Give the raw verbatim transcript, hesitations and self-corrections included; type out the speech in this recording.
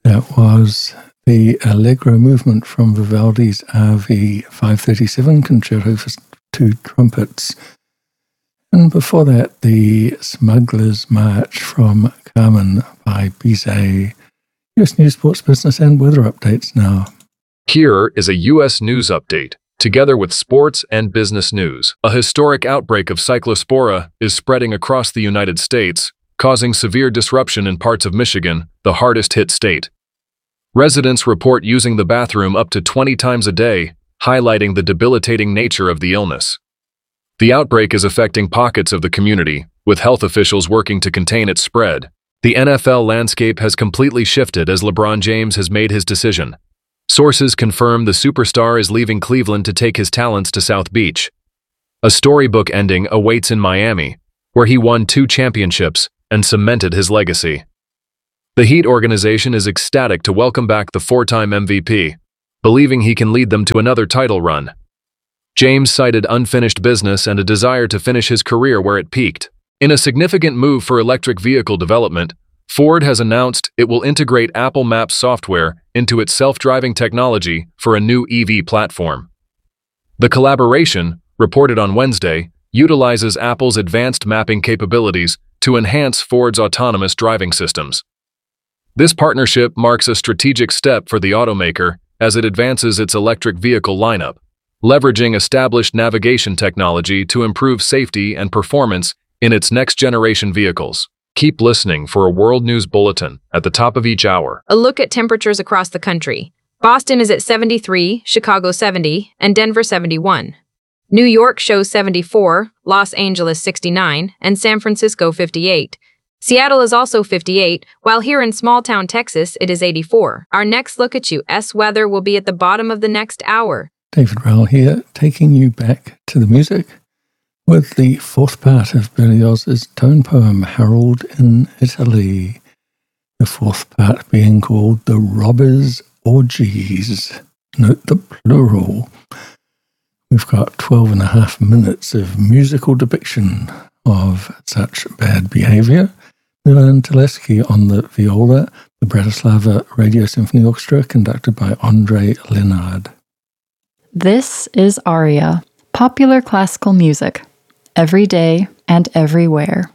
That was the Allegro movement from Vivaldi's R V five thirty-seven Concerto for Two Trumpets. And before that, the Smuggler's March from Carmen by Bizet. U S News, Sports, Business, and Weather updates now. Here is a U S News update. Together with sports and business news, a historic outbreak of Cyclospora is spreading across the United States, causing severe disruption in parts of Michigan, the hardest-hit state. Residents report using the bathroom up to twenty times a day, highlighting the debilitating nature of the illness. The outbreak is affecting pockets of the community, with health officials working to contain its spread. The N F L landscape has completely shifted as LeBron James has made his decision. Sources confirm the superstar is leaving Cleveland to take his talents to South Beach. A storybook ending awaits in Miami, where he won two championships and cemented his legacy. The Heat organization is ecstatic to welcome back the four-time M V P, believing he can lead them to another title run. James cited unfinished business and a desire to finish his career where it peaked. In a significant move for electric vehicle development, Ford has announced it will integrate Apple Maps software into its self-driving technology for a new E V platform. The collaboration, reported on Wednesday, utilizes Apple's advanced mapping capabilities to enhance Ford's autonomous driving systems. This partnership marks a strategic step for the automaker as it advances its electric vehicle lineup, leveraging established navigation technology to improve safety and performance in its next-generation vehicles. Keep listening for a World News Bulletin at the top of each hour. A look at temperatures across the country. Boston is at seventy-three, Chicago seventy, and Denver seventy-one. New York shows seventy-four, Los Angeles sixty-nine, and San Francisco fifty-eight. Seattle is also fifty-eight, while here in small-town Texas it is eighty-four. Our next look at U S weather will be at the bottom of the next hour. David Rowell here, taking you back to the music with the fourth part of Berlioz's tone poem, Harold in Italy. The fourth part being called The Robbers' Orgies. Note the plural. We've got twelve and a half minutes of musical depiction of such bad behavior. Milan Telesky on the viola, the Bratislava Radio Symphony Orchestra, conducted by André Lenard. This is Aria, popular classical music, every day and everywhere.